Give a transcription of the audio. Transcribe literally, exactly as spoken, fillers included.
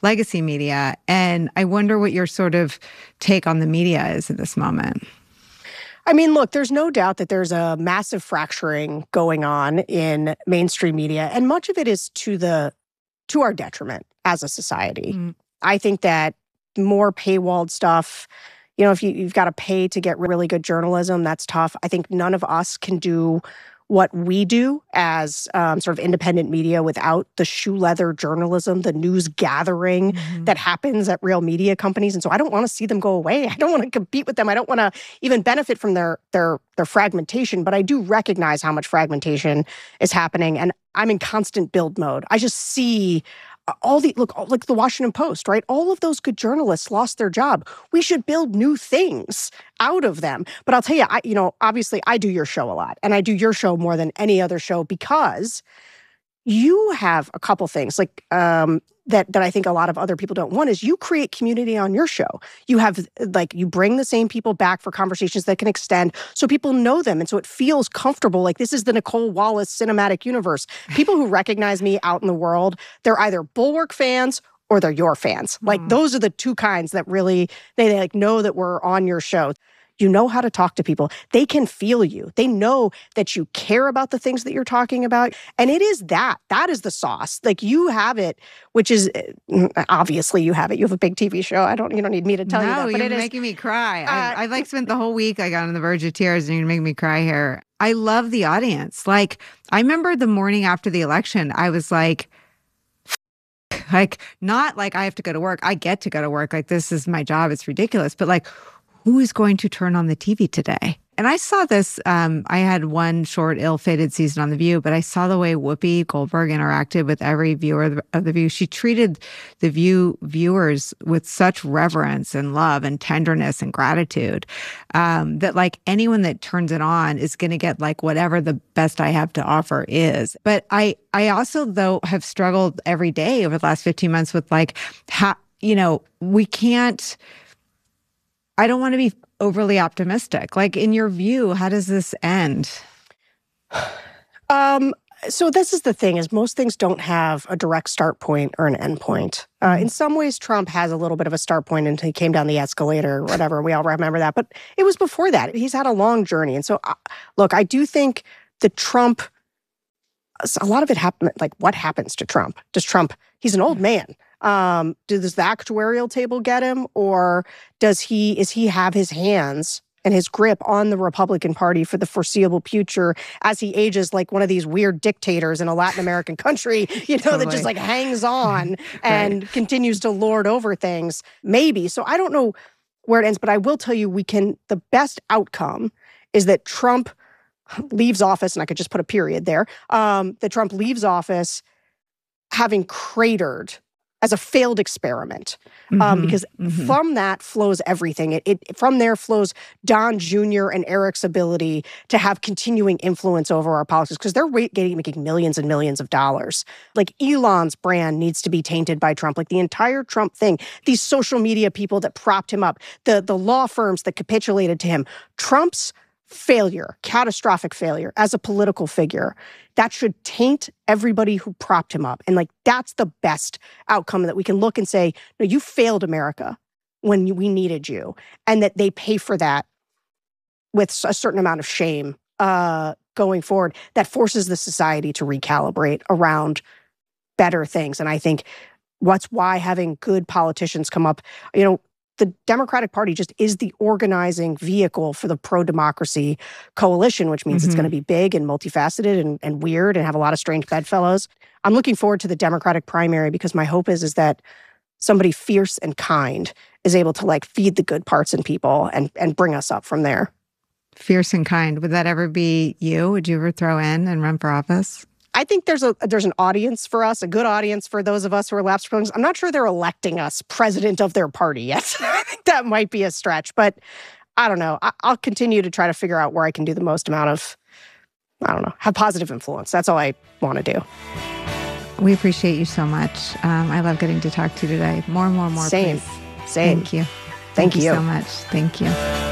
legacy media. And I wonder what your sort of take on the media is at this moment. I mean, look, there's no doubt that there's a massive fracturing going on in mainstream media, and much of it is to the to our detriment as a society. Mm. I think that more paywalled stuff, you know, if you, you've got to pay to get really good journalism, that's tough. I think none of us can do what we do as um, sort of independent media without the shoe leather journalism, the news gathering mm-hmm. that happens at real media companies. And so I don't want to see them go away. I don't want to compete with them. I don't want to even benefit from their their their fragmentation. But I do recognize how much fragmentation is happening. And I'm in constant build mode. I just see all the, look, like the Washington Post, right? All of those good journalists lost their job. We should build new things out of them. But I'll tell you, I, you know, obviously I do your show a lot, and I do your show more than any other show because you have a couple things like um, that that I think a lot of other people don't. One is you create community on your show. You have like you bring the same people back for conversations that can extend, so people know them, and so it feels comfortable. Like this is the Nicole Wallace cinematic universe. People who recognize me out in the world, they're either Bulwark fans or they're your fans. Like mm. those are the two kinds that really they, they like know that we're on your show. You know how to talk to people. They can feel you. They know that you care about the things that you're talking about. And it is that. That is the sauce. Like you have it, which is obviously you have it. You have a big T V show. I don't. You don't need me to tell no, you that. But you're it making is, me cry. Uh, I've, I've like spent the whole week. I got on the verge of tears, and you're making me cry here. I love the audience. Like I remember the morning after the election, I was like. Like, not like I have to go to work. I get to go to work. Like, this is my job. It's ridiculous. But like, who is going to turn on the T V today? And I saw this, um, I had one short, ill-fated season on The View, but I saw the way Whoopi Goldberg interacted with every viewer of The View. She treated the View viewers with such reverence and love and tenderness and gratitude um, that like anyone that turns it on is going to get like whatever the best I have to offer is. But I, I also, though, have struggled every day over the last fifteen months with like, how, you know, we can't, I don't want to be overly optimistic. Like in your view, how does this end? Um, so this is the thing is most things don't have a direct start point or an end point. Uh, in some ways, Trump has a little bit of a start point until he came down the escalator or whatever. We all remember that. But it was before that. He's had a long journey. And so, uh, look, I do think the Trump, a lot of it happened, like what happens to Trump? Does Trump, he's an old man. Um, does the actuarial table get him, or does he is he have his hands and his grip on the Republican Party for the foreseeable future as he ages like one of these weird dictators in a Latin American country, you know, totally. That just like hangs on right. and continues to lord over things? Maybe. So I don't know where it ends, but I will tell you we can, the best outcome is that Trump leaves office, and I could just put a period there, um, that Trump leaves office having cratered as a failed experiment, um, mm-hmm, because mm-hmm. from that flows everything. It, it from there flows Don Junior and Eric's ability to have continuing influence over our politics because they're getting making millions and millions of dollars. Like Elon's brand needs to be tainted by Trump. Like the entire Trump thing, these social media people that propped him up, the the law firms that capitulated to him, Trump's failure, catastrophic failure as a political figure, that should taint everybody who propped him up. And like, that's the best outcome that we can look and say, no, you failed America when you, we needed you. And that they pay for that with a certain amount of shame uh, going forward. That forces the society to recalibrate around better things. And I think what's why having good politicians come up, you know, the Democratic Party just is the organizing vehicle for the pro-democracy coalition, which means mm-hmm. it's going to be big and multifaceted and, and weird and have a lot of strange bedfellows. I'm looking forward to the Democratic primary because my hope is, is that somebody fierce and kind is able to like feed the good parts in people and, and bring us up from there. Fierce and kind. Would that ever be you? Would you ever throw in and run for office? I think there's a there's an audience for us, a good audience for those of us who are lapsed Republicans. I'm not sure they're electing us president of their party yet. I think that might be a stretch, but I don't know. I, I'll continue to try to figure out where I can do the most amount of, I don't know, have positive influence. That's all I want to do. We appreciate you so much. Um, I love getting to talk to you today. More and more and more. Same. Please. Same. Thank you. Thank, Thank you. you so much. Thank you.